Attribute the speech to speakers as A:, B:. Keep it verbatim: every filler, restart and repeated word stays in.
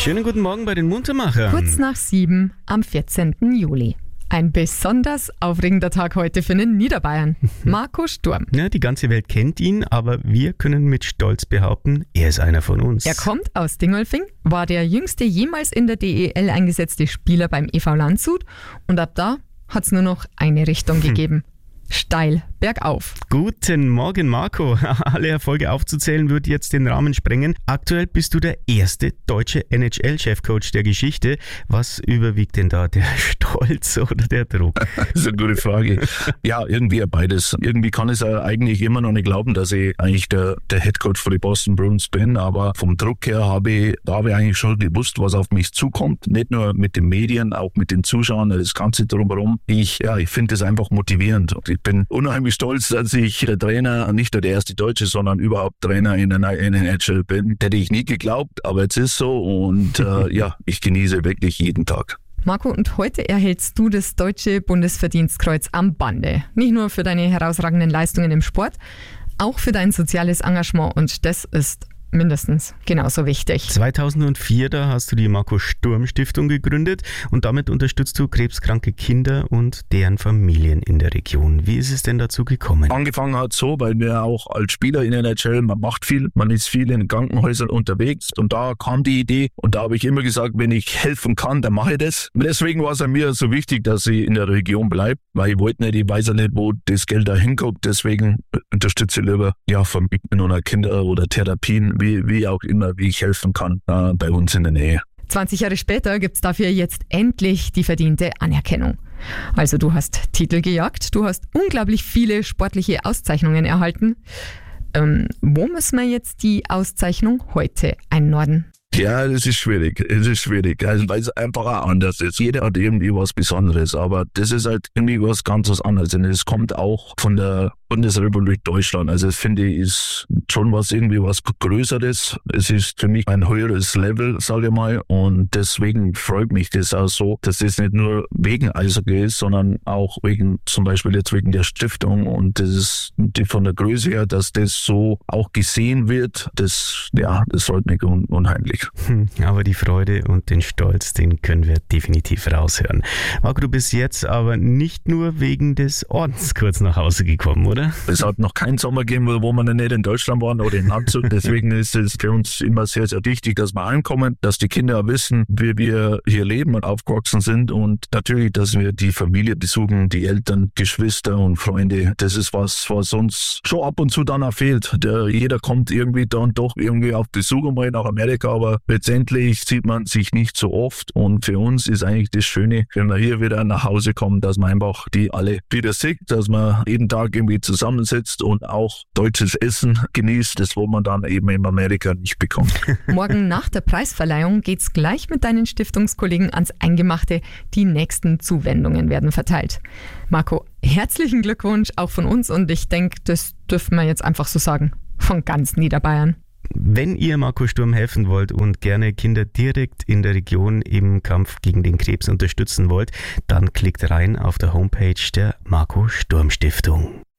A: Schönen guten Morgen bei den Muntermachern.
B: Kurz nach sieben am vierzehnten Juli. Ein besonders aufregender Tag heute für den Niederbayern. Marco Sturm.
A: Ja, die ganze Welt kennt ihn, aber wir können mit Stolz behaupten, er ist einer von uns.
B: Er kommt aus Dingolfing, war der jüngste jemals in der D E L eingesetzte Spieler beim E V Landshut und ab da hat es nur noch eine Richtung hm. gegeben. Steil bergauf.
A: Guten Morgen, Marco. Alle Erfolge aufzuzählen wird jetzt den Rahmen sprengen. Aktuell bist du der erste deutsche N H L-Chefcoach der Geschichte. Was überwiegt denn da, der Stolz oder der Druck?
C: Das ist eine gute Frage. Ja, irgendwie beides. Irgendwie kann ich es eigentlich immer noch nicht glauben, dass ich eigentlich der, der Headcoach für die Boston Bruins bin, aber vom Druck her habe ich, da habe ich eigentlich schon gewusst, was auf mich zukommt. Nicht nur mit den Medien, auch mit den Zuschauern, das Ganze drumherum. Ich, ja, ich finde das einfach motivierend. Ich bin unheimlich stolz, dass ich der Trainer, nicht nur der erste Deutsche, sondern überhaupt Trainer in der N H L bin. Hätte ich nie geglaubt, aber jetzt ist so und äh, ja, ich genieße wirklich jeden Tag.
B: Marco, und heute erhältst du das Deutsche Bundesverdienstkreuz am Bande. Nicht nur für deine herausragenden Leistungen im Sport, auch für dein soziales Engagement und das ist mindestens genauso wichtig.
A: zweitausendvier, da hast du die Marco Sturm Stiftung gegründet und damit unterstützt du krebskranke Kinder und deren Familien in der Region. Wie ist es denn dazu gekommen?
C: Angefangen hat so, weil wir auch als Spieler in der N H L, man macht viel, man ist viel in Krankenhäusern unterwegs und da kam die Idee und da habe ich immer gesagt, wenn ich helfen kann, dann mache ich das. Und deswegen war es mir so wichtig, dass ich in der Region bleibe, weil ich wollte nicht, ich weiß ja nicht, wo das Geld da hinkommt, deswegen unterstütze ich lieber ja, Familien oder Kinder oder Therapien, Wie, wie auch immer, wie ich helfen kann, äh, bei uns in der Nähe.
B: zwanzig Jahre später gibt es dafür jetzt endlich die verdiente Anerkennung. Also du hast Titel gejagt, du hast unglaublich viele sportliche Auszeichnungen erhalten. Ähm, wo müssen wir jetzt die Auszeichnung heute einordnen?
C: Ja, das ist schwierig. Es ist schwierig, also, weil es einfach auch anders ist. Jeder hat irgendwie was Besonderes, aber das ist halt irgendwie was ganz was anderes. Und es kommt auch von der Bundesrepublik Deutschland. Also das finde ich ist schon was irgendwie was Größeres. Es ist für mich ein höheres Level, sage ich mal. Und deswegen freut mich das auch so, dass das nicht nur wegen Eishockey ist, sondern auch wegen, zum Beispiel jetzt wegen der Stiftung. Und das ist die, von der Größe her, dass das so auch gesehen wird, das, ja, das freut mich un- unheimlich.
A: Aber die Freude und den Stolz, den können wir definitiv raushören. Marco, du bist jetzt aber nicht nur wegen des Ordens kurz nach Hause gekommen, oder?
C: Es hat noch keinen Sommer gegeben, wo wir nicht in Deutschland waren oder in Landshut. Deswegen ist es für uns immer sehr, sehr wichtig, dass wir heimkommen, dass die Kinder wissen, wie wir hier leben und aufgewachsen sind und natürlich, dass wir die Familie besuchen, die Eltern, Geschwister und Freunde. Das ist was, was uns schon ab und zu dann auch fehlt. Der, jeder kommt irgendwie dann doch irgendwie auf Besuch mal nach Amerika, aber letztendlich sieht man sich nicht so oft und für uns ist eigentlich das Schöne, wenn wir hier wieder nach Hause kommen, dass man einfach die alle wieder sieht, dass man jeden Tag irgendwie zusammensitzt und auch deutsches Essen genießt, das wo man dann eben in Amerika nicht bekommt.
B: Morgen nach der Preisverleihung geht's gleich mit deinen Stiftungskollegen ans Eingemachte. Die nächsten Zuwendungen werden verteilt. Marco, herzlichen Glückwunsch auch von uns und ich denke, das dürfen wir jetzt einfach so sagen, von ganz Niederbayern.
A: Wenn ihr Marco Sturm helfen wollt und gerne Kinder direkt in der Region im Kampf gegen den Krebs unterstützen wollt, dann klickt rein auf der Homepage der Marco Sturm Stiftung.